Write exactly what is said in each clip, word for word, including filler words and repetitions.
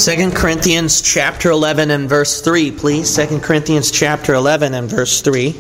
Second Corinthians chapter eleven and verse three, please. Second Corinthians chapter eleven and verse three.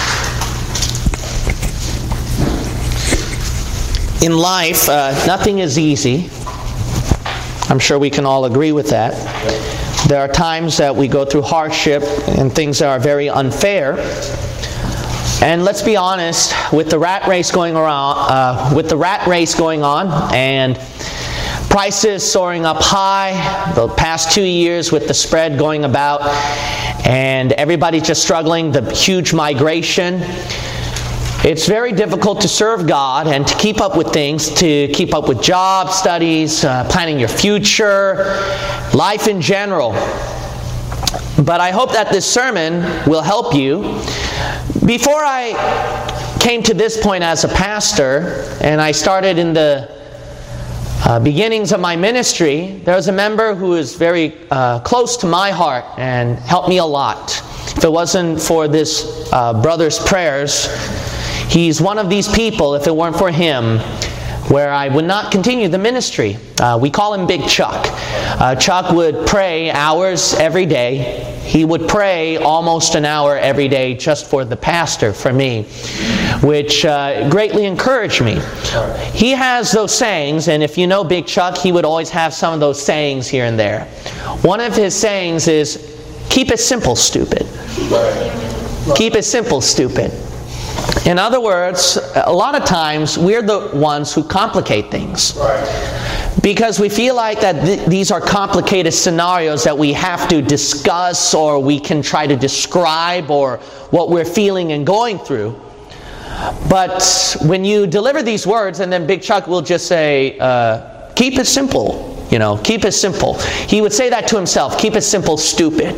In life, uh, nothing is easy. I'm sure we can all agree with that. There are times that we go through hardship and things that are very unfair. And let's be honest, with the rat race going around, uh, with the rat race going on, and prices soaring up high, the past two years with the spread going about, and everybody just struggling, the huge migration, it's very difficult to serve God and to keep up with things, to keep up with job, studies, uh, planning your future, life in general. But I hope that this sermon will help you. Before I came to this point as a pastor, and I started in the uh, beginnings of my ministry, there was a member who was very uh, close to my heart and helped me a lot. If it wasn't for this uh, brother's prayers, he's one of these people, if it weren't for him, where I would not continue the ministry. Uh, we call him Big Chuck. Uh, Chuck would pray hours every day. He would pray almost an hour every day just for the pastor, for me, which uh, greatly encouraged me. He has those sayings, and if you know Big Chuck, he would always have some of those sayings here and there. One of his sayings is, "Keep it simple, stupid." Keep it simple, stupid. In other words, a lot of times we're the ones who complicate things. Because we feel like that th- these are complicated scenarios that we have to discuss, or we can try to describe, or what we're feeling and going through. But when you deliver these words, and then Big Chuck will just say, uh, keep it simple, you know, keep it simple. He would say that to himself, keep it simple, stupid.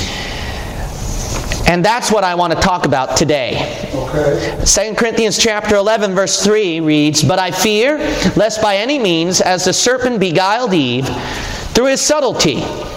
And that's what I want to talk about today. Okay. Second Corinthians chapter eleven verse three reads, "But I fear, lest by any means, as the serpent beguiled Eve through his subtlety,